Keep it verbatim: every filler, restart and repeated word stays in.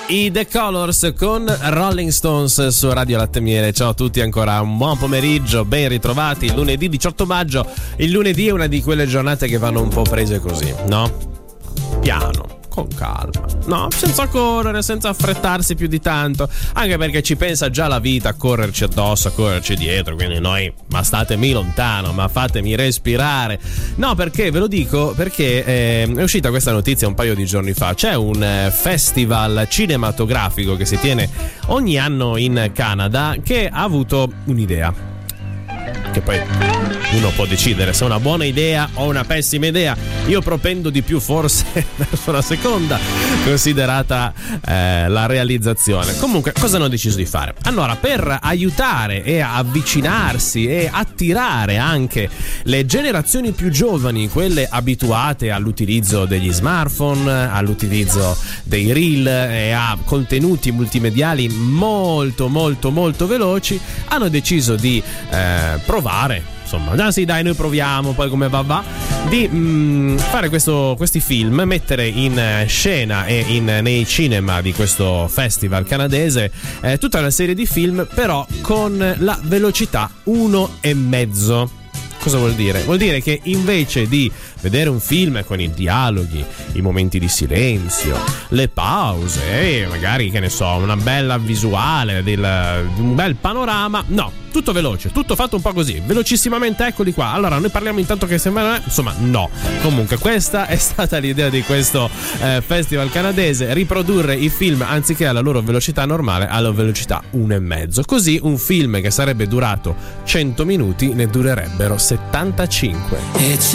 I The Colors con Rolling Stones su Radio Latte Miele. Ciao a tutti, ancora un buon pomeriggio, ben ritrovati. Lunedì diciotto maggio. Il lunedì è una di quelle giornate che vanno un po' prese così, no? Piano, con calma, no? Senza correre, senza affrettarsi più di tanto, anche perché ci pensa già la vita a correrci addosso, a correrci dietro, quindi noi, ma statemi lontano, ma fatemi respirare. No, perché ve lo dico, perché eh, è uscita questa notizia un paio di giorni fa. C'è un eh, festival cinematografico che si tiene ogni anno in Canada che ha avuto un'idea, che poi uno può decidere se è una buona idea o una pessima idea. Io propendo di più forse verso la seconda, considerata eh, la realizzazione. Comunque, cosa hanno deciso di fare? Allora, per aiutare e avvicinarsi e attirare anche le generazioni più giovani, quelle abituate all'utilizzo degli smartphone, all'utilizzo dei reel e a contenuti multimediali molto molto molto veloci, hanno deciso di eh, provare, insomma, già sì, dai, noi proviamo, poi come va va, di mh, fare questo, questi film, mettere in scena e in, nei cinema di questo festival canadese eh, tutta una serie di film, però con la velocità uno e mezzo. Cosa vuol dire? Vuol dire che invece di vedere un film con i dialoghi, i momenti di silenzio, le pause e magari, che ne so, una bella visuale del, un bel panorama, no, tutto veloce, tutto fatto un po' così, velocissimamente, eccoli qua. Allora, noi parliamo intanto che sembra, insomma, no. Comunque, questa è stata l'idea di questo eh, festival canadese: riprodurre i film, anziché alla loro velocità normale, alla velocità uno e mezzo. Così un film che sarebbe durato cento minuti ne durerebbero settantacinque.